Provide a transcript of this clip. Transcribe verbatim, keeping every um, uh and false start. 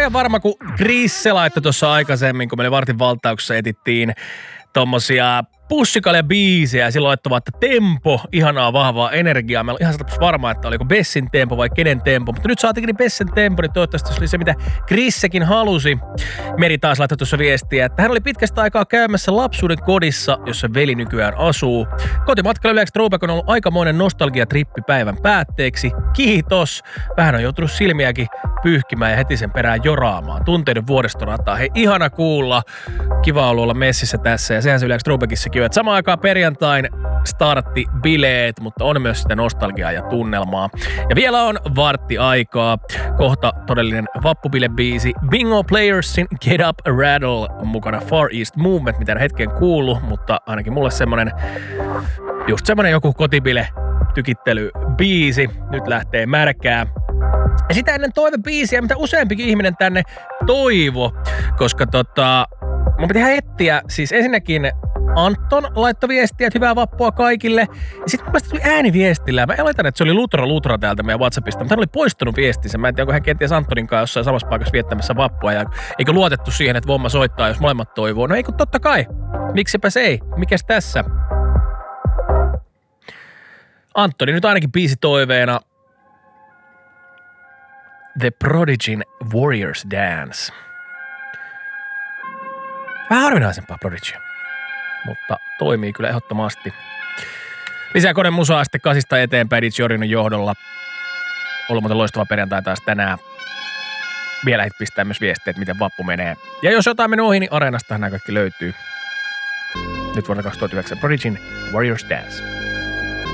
ihan varma, kun Krisse laittoi tuossa aikaisemmin, kun meillä vartin valtauksessa etittiin tommosia pussikalja-biisejä ja silloin laittoi että tempo, ihanaa vahvaa energiaa. Mä olen ihan sata varma, että oliko Bessin tempo vai kenen tempo, mutta nyt saatiinkin Bessin tempo, niin toivottavasti se oli se, mitä Krissekin halusi. Meri taas laittoi tuossa viestiä, että hän oli pitkästä aikaa käymässä lapsuuden kodissa, jossa veli nykyään asuu. Kotimatkalla yleensä Throwback on ollut aikamoinen nostalgiatrippi päivän päätteeksi. Kiitos! Vähän on joutunut silmiäkin pyyhkimään ja heti sen perään joraamaan. Tunteiden vuoristorataa. Hei, ihana kuulla. Kiva ollut olla messissä tässä ja sehän se yleensä Throwbackissakin on. Samaan aikaan perjantain startti bileet, mutta on myös sitä nostalgiaa ja tunnelmaa. Ja vielä on vartti aikaa. Kohta todellinen vappubilebiisi Bingo Playersin Get Up Rattle mukana Far East Movement, mitä en hetken kuullut, mutta ainakin mulle semmonen just semmonen joku kotibile tykittelybiisi. Nyt lähtee märkää. Ja sitä ennen toivebiisiä, mitä useampikin ihminen tänne toivo, koska tota, mun piti etsiä, siis ensinnäkin Anton laittoi viestiä, että hyvää vappua kaikille. Ja sitten mun tuli ääniviestillä. Mä oletan, että se oli Lutra Lutra täältä meidän WhatsAppista, mutta hän oli poistunut viestinsä. Mä en tiedä, onko hän kenties Antonin kanssa jossain samassa paikassa viettämässä vappua. Ja eikö luotettu siihen, että Vomma soittaa, jos molemmat toivoo? No ei kun totta kai. Miksipäs ei? Mikäs tässä? Antoni nyt ainakin biisi toiveena. The Prodigyn Warriors Dance. Vähän harvinaisempaa Prodigya, mutta toimii kyllä ehdottomasti. Lisää koneen musaa sitten kasista eteenpäin Ditch Jorinon johdolla. Ollut muuten loistava perjantai taas tänään. Vielä hit pistää myös viestiä, että miten vappu menee. Ja jos jotain menee ohi, niin Areenastahan nämä kaikki löytyy. Nyt vuonna kaksituhattayhdeksän Prodigyn Warriors Dance.